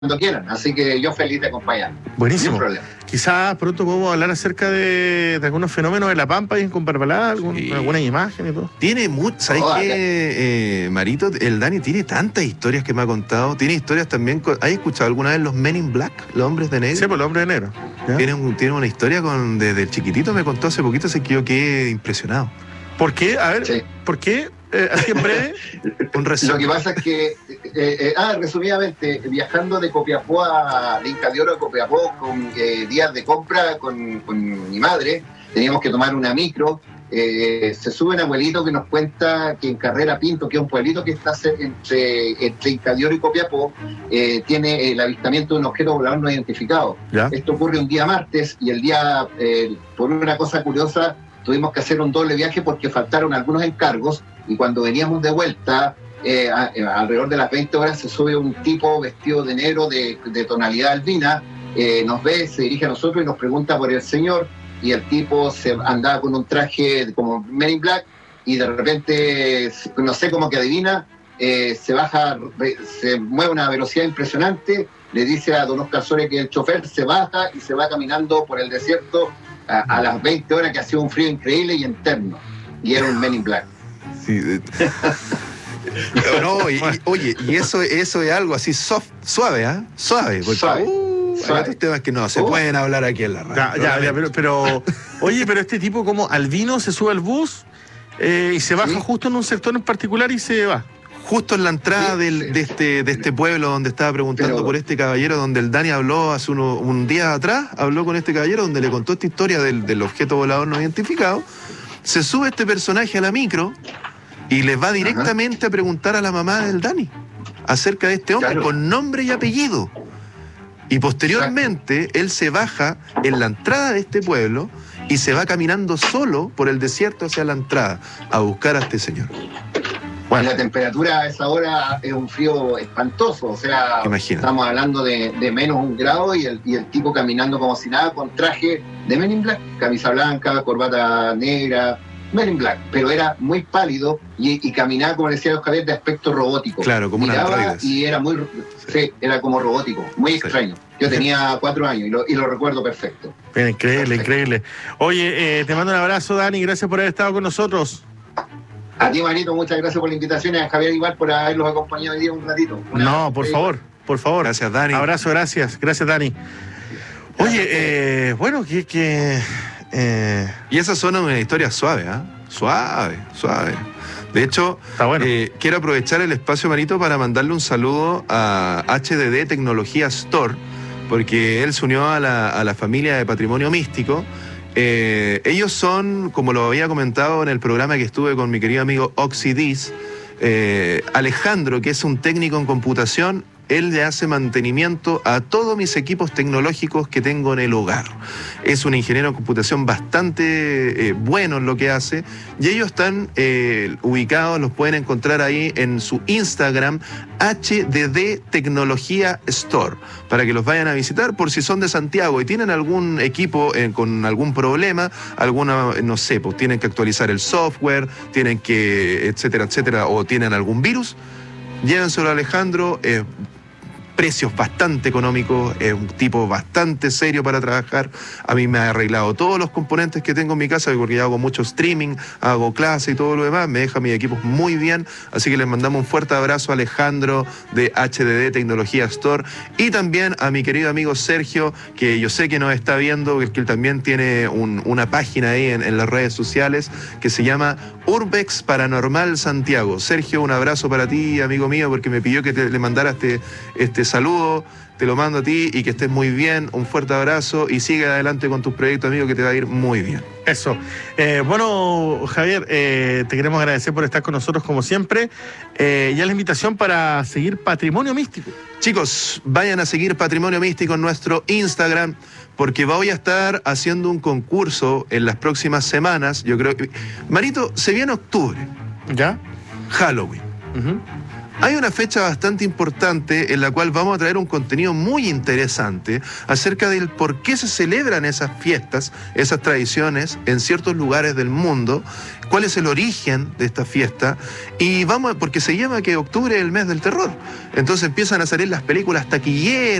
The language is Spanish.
quieran. Así que yo feliz de acompañar. Buenísimo. Sin problema. Quizás pronto podemos hablar acerca de algunos fenómenos de la Pampa y en Comparbalá, algunas imágenes y todo. Tiene mucho, ¿sabes qué, Marito? El Dani tiene tantas historias que me ha contado. Tiene historias también. ¿Has escuchado alguna vez los Men in Black, los hombres de negro? Sí, pues los hombres de negro. Tiene una historia desde el chiquitito, me contó hace poquito, así que yo quedé impresionado. ¿Por qué? A ver, Sí. ¿por qué? Así en breve. Lo que pasa es que, resumidamente, viajando de Copiapó de Inca de Oro a Copiapó con días de compra con mi madre, teníamos que tomar una micro. Se sube un abuelito que nos cuenta que en Carrera Pinto, que es un pueblito que está entre Inca de Oro y Copiapó, tiene el avistamiento de un objeto volador no identificado. ¿Ya? Esto ocurre un día martes y el día, por una cosa curiosa, tuvimos que hacer un doble viaje porque faltaron algunos encargos y cuando veníamos de vuelta, alrededor de las 20 horas, se sube un tipo vestido de negro de tonalidad albina, nos ve, se dirige a nosotros y nos pregunta por el señor, y el tipo andaba con un traje como Men in Black y de repente, no sé, como que adivina, se baja, se mueve a una velocidad impresionante, le dice a don Oscar Soria que el chofer se baja y se va caminando por el desierto a las 20 horas, que hacía un frío increíble y interno, y era un Men in Black. Sí. Oye, y eso es algo así suave, ¿ah? Suave, porque Suave. hay otros temas que no se pueden hablar aquí en la radio. Ya, pero oye, pero este tipo como albino se sube al bus y se baja justo en un sector en particular y se va. Justo en la entrada de este pueblo donde estaba preguntando por este caballero, donde el Dani habló hace un día atrás, habló con este caballero donde le contó esta historia del objeto volador no identificado. Se sube este personaje a la micro y le va directamente a preguntar a la mamá del Dani acerca de este hombre, con nombre y apellido. Y posteriormente él se baja en la entrada de este pueblo y se va caminando solo por el desierto hacia la entrada a buscar a este señor. Bueno, la temperatura a esa hora es un frío espantoso, o sea, estamos hablando de menos 1 grado y el tipo caminando como si nada con traje de Men in Black, camisa blanca, corbata negra, Men in Black, pero era muy pálido y caminaba, como decía los Javier, de aspecto robótico. Claro, como un androide. Y era era como robótico, muy extraño. Yo tenía 4 años y lo recuerdo perfecto. Bien, increíble. Oye, te mando un abrazo, Dani, gracias por haber estado con nosotros. A ti, Marito, muchas gracias por la invitación y a Javier igual por haberlos acompañado hoy día un ratito. Por favor. Gracias, Dani. Abrazo, gracias, Dani. Oye, bueno, Y esa suena una historia suave, ¿ah? Suave. De hecho, quiero aprovechar el espacio, Marito, para mandarle un saludo a HDD Tecnología Store, porque él se unió a la familia de Patrimonio Místico. Ellos son, como lo había comentado en el programa que estuve con mi querido amigo Oxidis, Alejandro, que es un técnico en computación. Él le hace mantenimiento a todos mis equipos tecnológicos que tengo en el hogar. Es un ingeniero en computación bastante bueno en lo que hace, y ellos están ubicados, los pueden encontrar ahí en su Instagram, HDD Tecnología Store, para que los vayan a visitar por si son de Santiago y tienen algún equipo con algún problema, no sé, pues tienen que actualizar el software, tienen que, etcétera, o tienen algún virus, llévenselo a Alejandro. Precios bastante económicos, es un tipo bastante serio para trabajar. A mí me ha arreglado todos los componentes que tengo en mi casa, porque yo hago mucho streaming, hago clase y todo lo demás, me deja mis equipos muy bien, así que les mandamos un fuerte abrazo a Alejandro de HDD Tecnología Store, y también a mi querido amigo Sergio, que yo sé que nos está viendo, que él también tiene una página ahí en las redes sociales que se llama Urbex Paranormal Santiago. Sergio, un abrazo para ti, amigo mío, porque me pidió que le mandara este saludo, te lo mando a ti y que estés muy bien, un fuerte abrazo y sigue adelante con tus proyectos, amigo, que te va a ir muy bien. Eso. Bueno, Javier, te queremos agradecer por estar con nosotros como siempre. Ya la invitación para seguir Patrimonio Místico. Chicos, vayan a seguir Patrimonio Místico en nuestro Instagram, porque voy a estar haciendo un concurso en las próximas semanas. Yo creo que, Marito, se viene octubre. ¿Ya? Halloween. Hay una fecha bastante importante en la cual vamos a traer un contenido muy interesante acerca del por qué se celebran esas fiestas, esas tradiciones en ciertos lugares del mundo, cuál es el origen de esta fiesta, y porque se llama que octubre es el mes del terror. Entonces empiezan a salir las películas taquilleras,